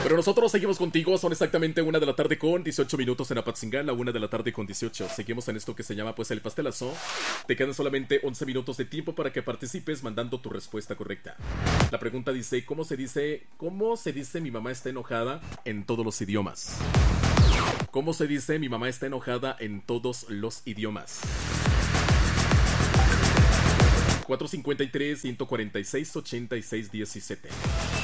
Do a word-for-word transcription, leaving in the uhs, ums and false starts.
Pero nosotros seguimos contigo, son exactamente una de la tarde con dieciocho minutos en Apatzingán, la una de la tarde con dieciocho. Seguimos en esto que se llama pues el pastelazo. Te quedan solamente once minutos de tiempo para que participes mandando tu respuesta correcta. La pregunta dice, ¿cómo se dice, cómo se dice mi mamá está enojada en todos los idiomas? ¿Cómo se dice mi mamá está enojada en todos los idiomas? cuatro cinco tres, uno cuatro seis, ocho seis uno siete.